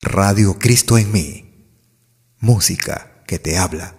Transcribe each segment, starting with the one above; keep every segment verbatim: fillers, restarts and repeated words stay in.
Radio Cristo en mí. Música que te habla.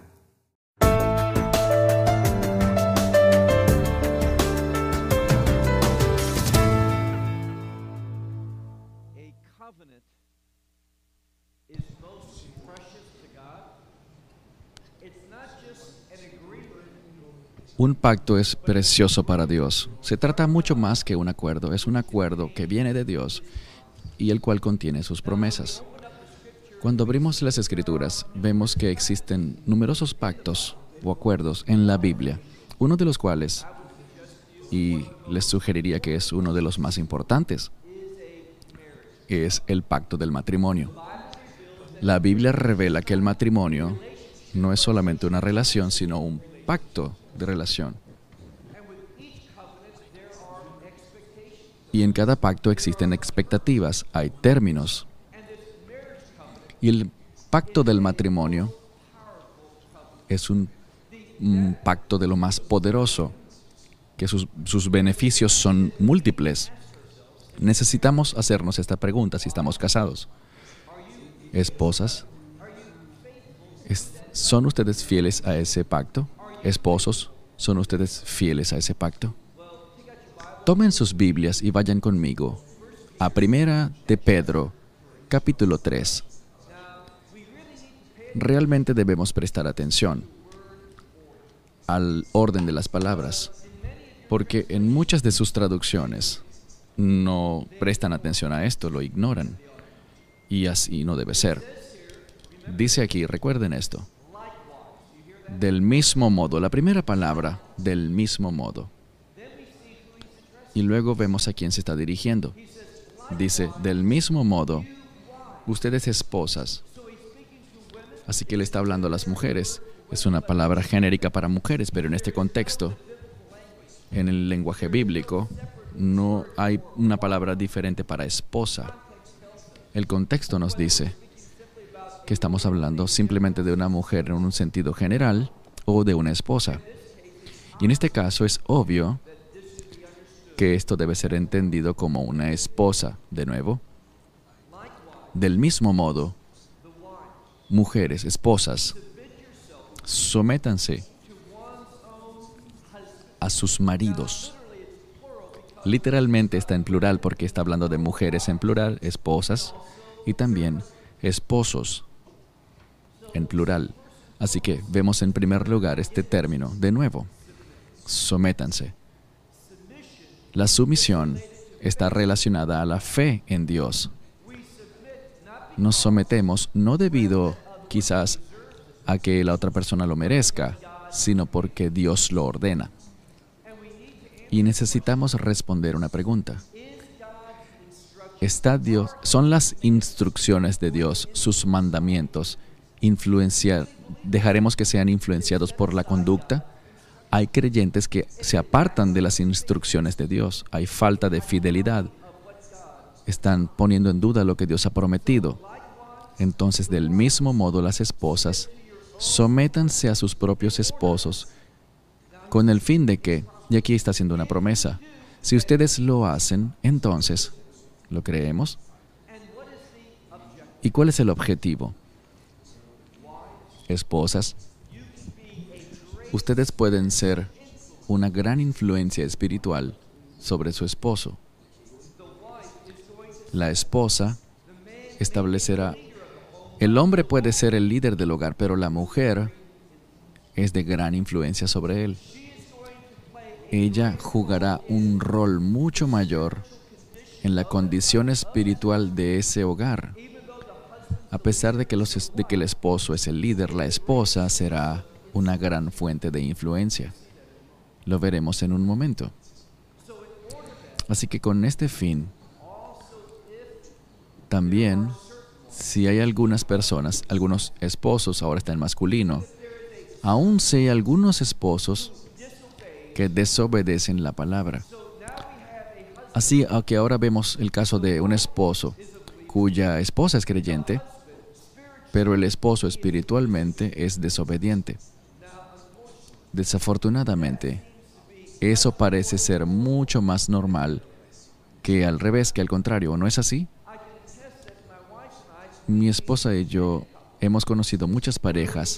Un pacto es precioso para Dios. Se trata mucho más que un acuerdo. Es un acuerdo que viene de Dios y el cual contiene sus promesas. Cuando abrimos las Escrituras, vemos que existen numerosos pactos o acuerdos en la Biblia, uno de los cuales, y les sugeriría que es uno de los más importantes, es el pacto del matrimonio. La Biblia revela que el matrimonio no es solamente una relación, sino un pacto de relación. Y en cada pacto existen expectativas, hay términos. Y el pacto del matrimonio es un, un pacto de lo más poderoso, que sus, sus beneficios son múltiples. Necesitamos hacernos esta pregunta si estamos casados. Esposas, ¿son ustedes fieles a ese pacto? Esposos, ¿son ustedes fieles a ese pacto? Tomen sus Biblias y vayan conmigo a Primera de Pedro, capítulo tres. Realmente debemos prestar atención al orden de las palabras, porque en muchas de sus traducciones no prestan atención a esto, lo ignoran, y así no debe ser. Dice aquí, recuerden esto, del mismo modo, la primera palabra, del mismo modo. Y luego vemos a quién se está dirigiendo. Dice, del mismo modo, ustedes esposas. Así que le está hablando a las mujeres. Es una palabra genérica para mujeres, pero en este contexto, en el lenguaje bíblico, no hay una palabra diferente para esposa. El contexto nos dice que estamos hablando simplemente de una mujer en un sentido general o de una esposa. Y en este caso es obvio que esto debe ser entendido como una esposa. De nuevo, del mismo modo, mujeres, esposas, sométanse a sus maridos. Literalmente está en plural porque está hablando de mujeres en plural, esposas, y también esposos en plural. Así que vemos en primer lugar este término, de nuevo, sométanse. La sumisión está relacionada a la fe en Dios. Nos sometemos no debido quizás a que la otra persona lo merezca, sino porque Dios lo ordena. Y necesitamos responder una pregunta. ¿Está Dios, ¿Son las instrucciones de Dios, sus mandamientos, influenciar, dejaremos que sean influenciados por la conducta? Hay creyentes que se apartan de las instrucciones de Dios. Hay falta de fidelidad. Están poniendo en duda lo que Dios ha prometido. Entonces, del mismo modo, las esposas, sométanse a sus propios esposos con el fin de que, y aquí está haciendo una promesa, si ustedes lo hacen, entonces, ¿lo creemos? ¿Y cuál es el objetivo? Esposas, ustedes pueden ser una gran influencia espiritual sobre su esposo. La esposa establecerá, el hombre puede ser el líder del hogar, pero la mujer es de gran influencia sobre él. Ella jugará un rol mucho mayor en la condición espiritual de ese hogar. A pesar de que, los, de que el esposo es el líder, la esposa será una gran fuente de influencia. Lo veremos en un momento. Así que con este fin, también, si hay algunas personas, algunos esposos, ahora está en masculino, aún si hay algunos esposos que desobedecen la palabra. Así que ahora vemos el caso de un esposo cuya esposa es creyente, pero el esposo espiritualmente es desobediente. Desafortunadamente, eso parece ser mucho más normal que al revés, que al contrario, ¿no es así? Mi esposa y yo hemos conocido muchas parejas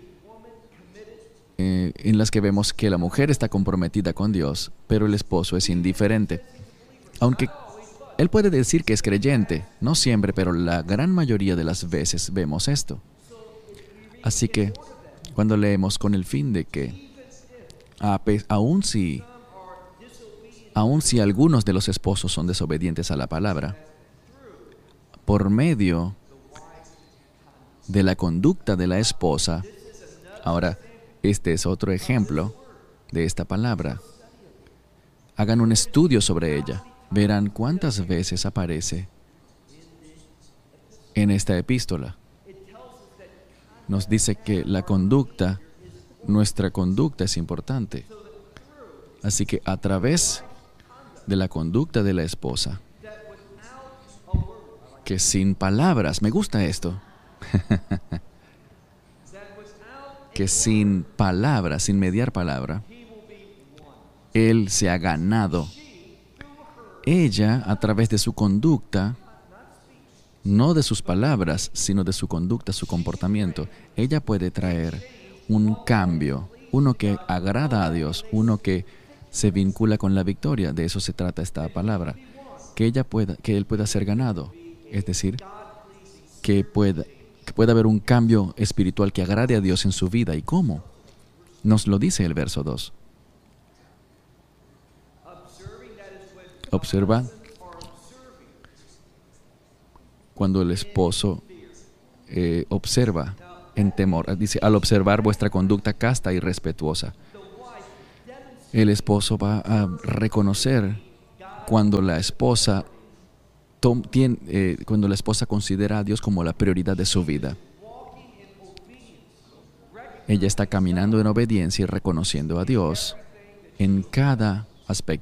eh, en las que vemos que la mujer está comprometida con Dios, pero el esposo es indiferente. Aunque él puede decir que es creyente, no siempre, pero la gran mayoría de las veces vemos esto. Así que, cuando leemos con el fin de que, aun si, aun si algunos de los esposos son desobedientes a la palabra, por medio de la conducta de la esposa, ahora, este es otro ejemplo de esta palabra. Hagan un estudio sobre ella. Verán cuántas veces aparece en esta epístola. Nos dice que la conducta, nuestra conducta es importante. Así que a través de la conducta de la esposa, que sin palabras, me gusta esto, que sin palabras, sin mediar palabra, él se ha ganado. Ella, a través de su conducta, no de sus palabras, sino de su conducta, su comportamiento, ella puede traer un cambio, uno que agrada a Dios, uno que se vincula con la victoria. De eso se trata esta palabra. Que ella pueda, que él pueda ser ganado. Es decir, que pueda, que pueda haber un cambio espiritual que agrade a Dios en su vida. ¿Y cómo? Nos lo dice el verso dos. Observa cuando el esposo eh, observa en temor. Dice, al observar vuestra conducta casta y respetuosa. El esposo va a reconocer cuando la esposa tom, tiene, eh, cuando la esposa considera a Dios como la prioridad de su vida. Ella está caminando en obediencia y reconociendo a Dios en cada aspecto.